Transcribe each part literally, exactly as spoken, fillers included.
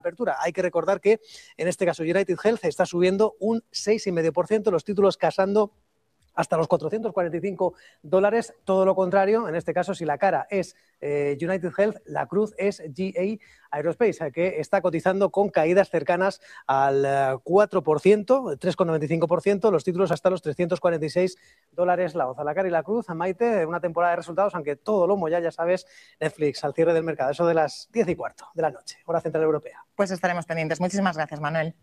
apertura. Hay que recordar que en este caso United Health está subiendo un seis coma cinco por ciento, los títulos casando hasta los cuatrocientos cuarenta y cinco dólares. Todo lo contrario, en este caso, si la cara es eh, United Health, la cruz es G A Aerospace, que está cotizando con caídas cercanas al uh, cuatro por ciento, tres coma noventa y cinco por ciento, los títulos hasta los trescientos cuarenta y seis dólares la onza. La cara y la cruz, Maite, una temporada de resultados, aunque todo lomo ya, ya sabes, Netflix al cierre del mercado, eso de las diez y cuarto de la noche, hora central europea. Pues estaremos pendientes. Muchísimas gracias, Manuel.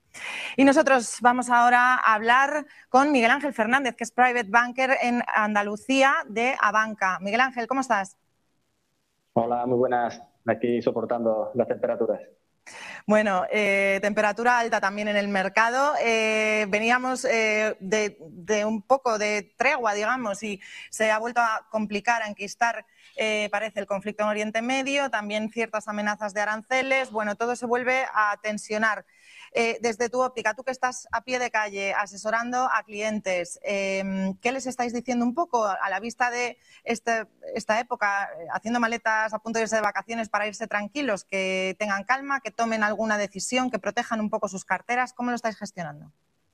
Y nosotros vamos ahora a hablar con Miguel Ángel Fernández, que es Private Banker en Andalucía de Abanca. Miguel Ángel, ¿cómo estás? Hola, muy buenas. Aquí soportando las temperaturas. Bueno, eh, temperatura alta también en el mercado. Eh, veníamos eh, de, de un poco de tregua, digamos, y se ha vuelto a complicar, a enquistar, eh, parece, el conflicto en Oriente Medio, también ciertas amenazas de aranceles. Bueno, todo se vuelve a tensionar. Eh, desde tu óptica, tú que estás a pie de calle asesorando a clientes, eh, ¿qué les estáis diciendo un poco a la vista de este, esta época, eh, haciendo maletas a punto de irse de vacaciones para irse tranquilos, que tengan calma, que tomen alguna decisión, que protejan un poco sus carteras? ¿Cómo lo estáis gestionando?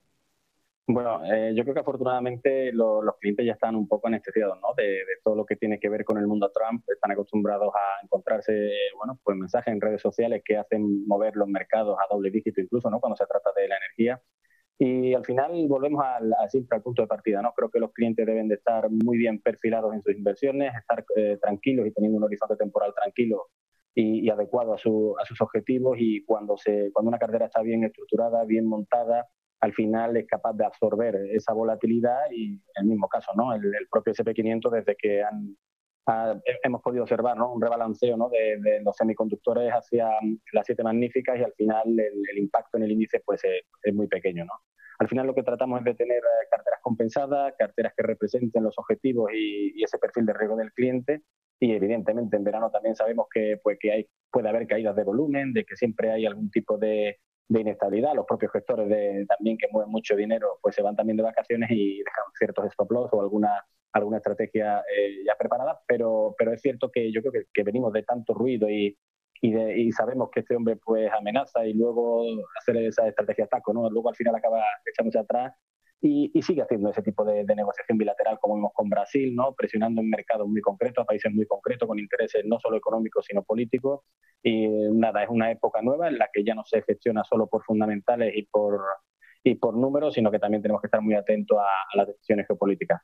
Bueno, eh, yo creo que afortunadamente lo, los clientes ya están un poco anestesiados, ¿no? De, de todo lo que tiene que ver con el mundo Trump. Están acostumbrados a encontrarse, bueno, pues mensajes en redes sociales que hacen mover los mercados a doble dígito incluso, ¿no? Cuando se trata de la energía. Y al final volvemos al, al siempre al punto de partida, ¿no? Creo que los clientes deben de estar muy bien perfilados en sus inversiones, estar eh, tranquilos y teniendo un horizonte temporal tranquilo y, y adecuado a, su, a sus objetivos, y cuando, se, cuando una cartera está bien estructurada, bien montada, al final es capaz de absorber esa volatilidad. Y en el mismo caso, ¿no? El, el propio ese and pe quinientos, desde que han, ha, hemos podido observar, ¿no? Un rebalanceo, ¿no? de, de los semiconductores hacia las siete magníficas, y al final el, el impacto en el índice pues es, es muy pequeño, ¿no? Al final lo que tratamos es de tener carteras compensadas, carteras que representen los objetivos y, y ese perfil de riesgo del cliente. Y evidentemente en verano también sabemos que, pues, que hay, puede haber caídas de volumen, de que siempre hay algún tipo de, de inestabilidad. Los propios gestores de, también que mueven mucho dinero pues se van también de vacaciones y dejan ciertos stop loss o alguna, alguna estrategia eh, ya preparada, pero, pero es cierto que yo creo que, que venimos de tanto ruido y, y, de, y sabemos que este hombre pues amenaza y luego hacer esa estrategia taco, ¿no? Luego al final acaba echándose atrás y, y sigue haciendo ese tipo de, de negociación bilateral, como vimos con Brasil, ¿no? Presionando en mercados muy concretos, a países muy concretos, con intereses no solo económicos sino políticos. Y nada, es una época nueva en la que ya no se gestiona solo por fundamentales y por, y por números, sino que también tenemos que estar muy atentos a, a las decisiones geopolíticas.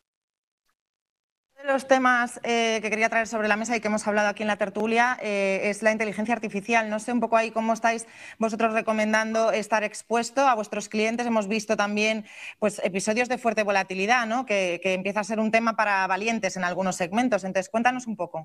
Uno de los temas eh, que quería traer sobre la mesa y que hemos hablado aquí en la tertulia eh, es la inteligencia artificial. No sé un poco ahí cómo estáis vosotros recomendando estar expuesto a vuestros clientes. Hemos visto también pues, episodios de fuerte volatilidad, ¿no? que, que empieza a ser un tema para valientes en algunos segmentos. Entonces, cuéntanos un poco.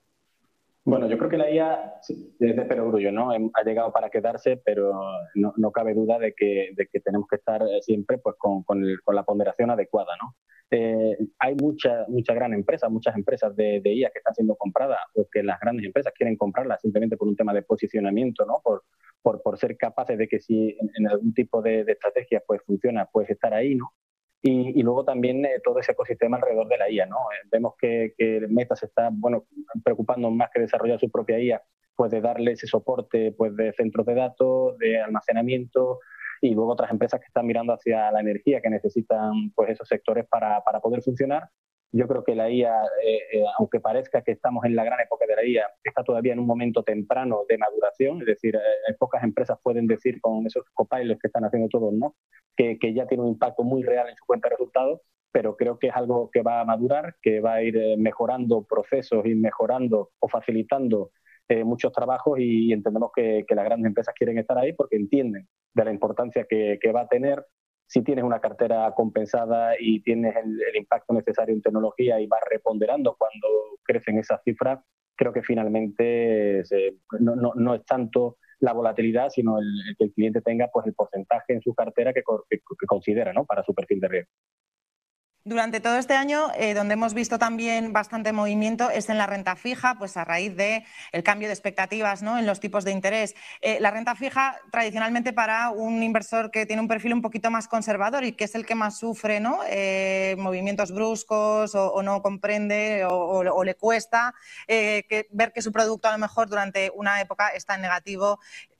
Bueno, yo creo que la I A sí, es de perogrullo, ¿no? Ha llegado para quedarse, pero no, no cabe duda de que, de que tenemos que estar siempre pues, con, con, el, con la ponderación adecuada, ¿no? Eh, hay mucha, mucha gran empresa, muchas empresas de, de I A que están siendo compradas, o que las grandes empresas quieren comprarlas simplemente por un tema de posicionamiento, ¿no? Por, por, por ser capaces de que si en, en algún tipo de, de estrategia pues funciona, pues estar ahí, ¿no? Y, y luego también eh, todo ese ecosistema alrededor de la I A, ¿no? Eh, vemos que, que Meta se está, bueno, preocupando más que desarrollar su propia I A, pues de darle ese soporte pues de centros de datos, de almacenamiento, y luego otras empresas que están mirando hacia la energía, que necesitan pues esos sectores para, para poder funcionar. Yo creo que la I A, eh, eh, aunque parezca que estamos en la gran época de la I A, está todavía en un momento temprano de maduración. Es decir, eh, pocas empresas pueden decir con esos copilots que están haciendo todos, ¿no? que, que ya tiene un impacto muy real en su cuenta de resultados, pero creo que es algo que va a madurar, que va a ir eh, mejorando procesos y mejorando o facilitando eh, muchos trabajos, y entendemos que, que las grandes empresas quieren estar ahí porque entienden de la importancia que, que va a tener. Si tienes una cartera compensada y tienes el, el impacto necesario en tecnología y vas reponderando cuando crecen esas cifras, creo que finalmente se, no, no, no es tanto la volatilidad, sino el, el que el cliente tenga pues el porcentaje en su cartera que, que, que considera, ¿no? Para su perfil de riesgo. Durante todo este año, eh, donde hemos visto también bastante movimiento, es en la renta fija, pues a raíz del cambio de expectativas, ¿no? En los tipos de interés. Eh, la renta fija, tradicionalmente para un inversor que tiene un perfil un poquito más conservador y que es el que más sufre, ¿no? Eh, movimientos bruscos o, o no comprende o, o, o le cuesta eh, que, ver que su producto a lo mejor durante una época está en negativo.